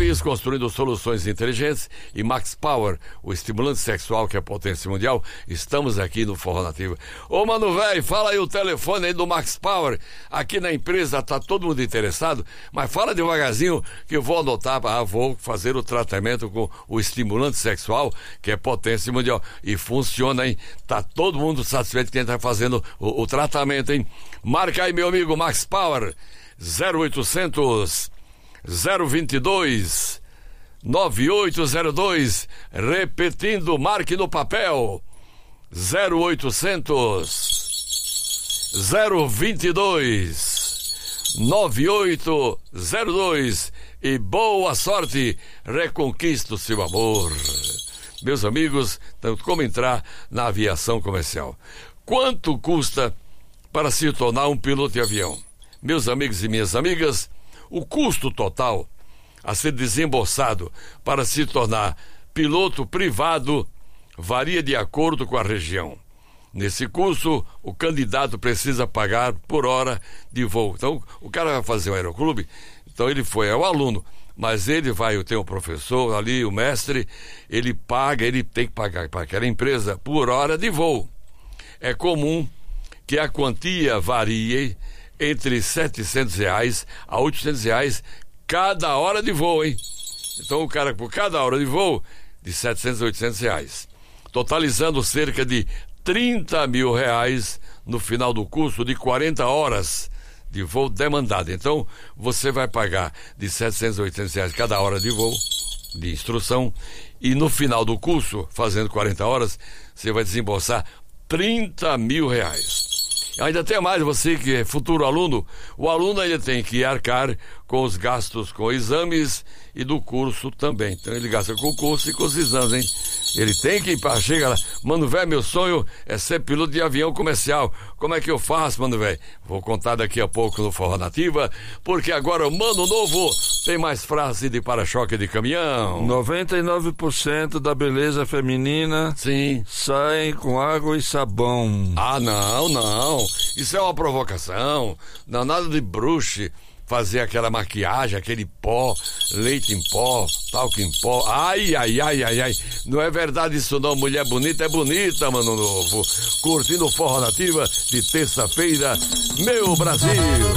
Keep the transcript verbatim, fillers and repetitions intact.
país construindo soluções inteligentes e Max Power, o estimulante sexual que é potência mundial. Estamos aqui no Forró Nativa. Ô, mano, velho, fala aí o telefone aí do Max Power. Aqui na empresa tá todo mundo interessado, mas fala devagarzinho que eu vou anotar, ah, vou fazer o tratamento com o estimulante sexual que é potência mundial. E funciona, hein? Tá todo mundo satisfeito quem tá fazendo o, o tratamento, hein? Marca aí, meu amigo Max Power, zero oitocentos, zero vinte e dois, nove oito zero dois, repetindo, marque no papel, zero oitocentos, zero vinte e dois, nove oito zero dois, e boa sorte, reconquista o seu amor. Meus amigos, como entrar na aviação comercial? Quanto custa para se tornar um piloto de avião? Meus amigos e minhas amigas, o custo total a ser desembolsado para se tornar piloto privado varia de acordo com a região. Nesse curso, o candidato precisa pagar por hora de voo. Então, o cara vai fazer um aeroclube, então ele foi, é o aluno, mas ele vai ter um professor ali, o mestre, ele paga, ele tem que pagar para aquela empresa por hora de voo. É comum que a quantia varie entre setecentos reais a oitocentos reais cada hora de voo, hein? Então o cara, por cada hora de voo, de setecentos a oitocentos reais, totalizando cerca de trinta mil reais no final do curso de quarenta horas de voo demandado. Então você vai pagar de setecentos a oitocentos reais cada hora de voo, de instrução, e no final do curso, fazendo quarenta horas, você vai desembolsar trinta mil reais. Ainda tem mais, você que é futuro aluno, o aluno ainda tem que arcar com os gastos com exames e do curso também. Então ele gasta com o curso e com os exames, hein? Ele tem que ir para, chega lá, mano velho, meu sonho é ser piloto de avião comercial. Como é que eu faço, mano velho? Vou contar daqui a pouco no Forró Nativa, porque agora o Mano Novo tem mais frase de para-choque de caminhão. noventa e nove por cento da beleza feminina, sim, saem com água e sabão. Ah, não, não. Isso é uma provocação. Não, nada de bruxe. Fazer aquela maquiagem, aquele pó, leite em pó, talco em pó. Ai, ai, ai, ai, ai. Não é verdade isso não. Mulher bonita é bonita, Mano Novo. Curtindo o Forró Nativa de terça-feira, meu Brasil.